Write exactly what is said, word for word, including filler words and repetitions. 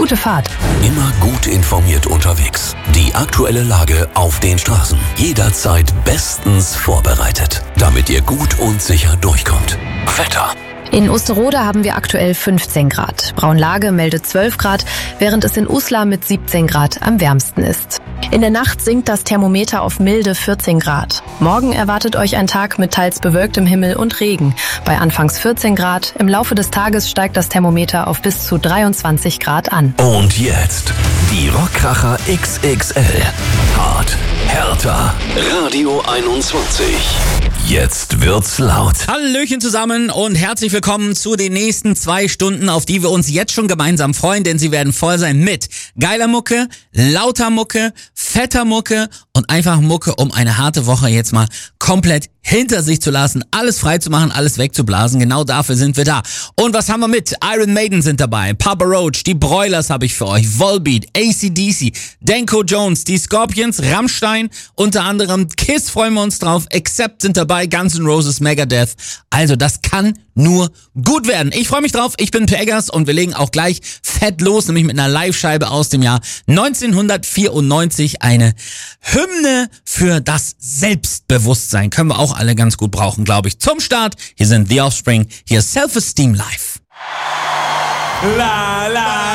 Gute Fahrt. Immer gut informiert unterwegs. Die aktuelle Lage auf den Straßen. Jederzeit bestens vorbereitet, damit ihr gut und sicher durchkommt. Wetter. In Osterode haben wir aktuell fünfzehn Grad. Braunlage meldet zwölf Grad, während es in Uslar mit siebzehn Grad am wärmsten ist. In der Nacht sinkt das Thermometer auf milde vierzehn Grad. Morgen erwartet euch ein Tag mit teils bewölktem Himmel und Regen. Bei anfangs vierzehn Grad. Im Laufe des Tages steigt das Thermometer auf bis zu dreiundzwanzig Grad an. Und jetzt die Rockkracher X X L. Hart, härter. Radio einundzwanzig. Jetzt wird's laut. Hallöchen zusammen und herzlich willkommen zu den nächsten zwei Stunden, auf die wir uns jetzt schon gemeinsam freuen, denn sie werden voll sein mit geiler Mucke, lauter Mucke, fetter Mucke und einfach Mucke, um eine harte Woche jetzt mal komplett hinter sich zu lassen, alles frei zu machen, alles wegzublasen. Genau dafür sind wir da. Und was haben wir mit? Iron Maiden sind dabei, Papa Roach, die Broilers habe ich für euch, Volbeat, A C D C, Danko Jones, die Scorpions, Rammstein, unter anderem Kiss freuen wir uns drauf, Accept sind dabei, Guns N' Roses, Megadeth. Also das kann nur gut werden. Ich freue mich drauf, ich bin Peggers und wir legen auch gleich fett los, nämlich mit einer Live-Scheibe aus dem Jahr neunzehnhundertvierundneunzig, eine Hymne für das Selbstbewusstsein. Können wir auch alle ganz gut brauchen, glaube ich. Zum Start, hier sind The Offspring, hier Self-Esteem Live. La la